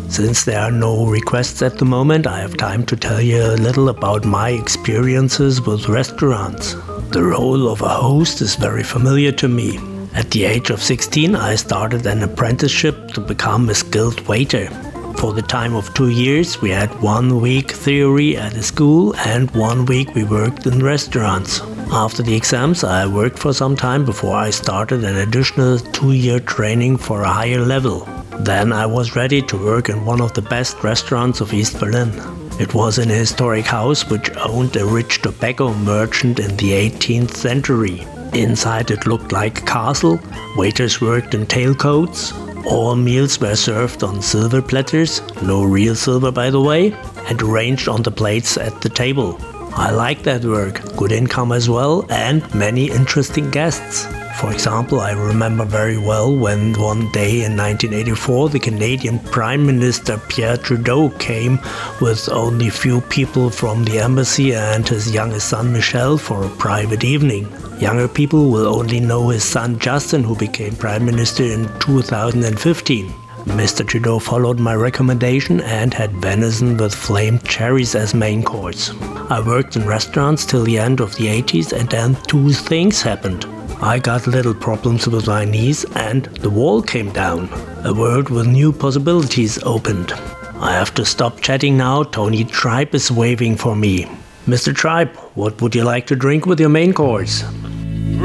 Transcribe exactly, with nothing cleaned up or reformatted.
Since there are no requests at the moment, I have time to tell you a little about my experiences with restaurants. The role of a host is very familiar to me. At the age of sixteen, I started an apprenticeship to become a skilled waiter. For the time of two years, we had one week theory at a school and one week we worked in restaurants. After the exams, I worked for some time before I started an additional two-year training for a higher level. Then I was ready to work in one of the best restaurants of East Berlin. It was in a historic house which owned a rich tobacco merchant in the eighteenth century. Inside it looked like a castle, waiters worked in tailcoats, all meals were served on silver platters, no real silver by the way, and arranged on the plates at the table. I liked that work, good income as well, and many interesting guests. For example, I remember very well when one day in nineteen eighty-four the Canadian Prime Minister Pierre Trudeau came with only few people from the embassy and his youngest son Michel for a private evening. Younger people will only know his son Justin, who became Prime Minister in two thousand fifteen. Mister Trudeau followed my recommendation and had venison with flamed cherries as main course. I worked in restaurants till the end of the eighties and then two things happened. I got little problems with my knees and the wall came down. A world with new possibilities opened. I have to stop chatting now. Tony Tribe is waving for me. Mister Tribe, what would you like to drink with your main course?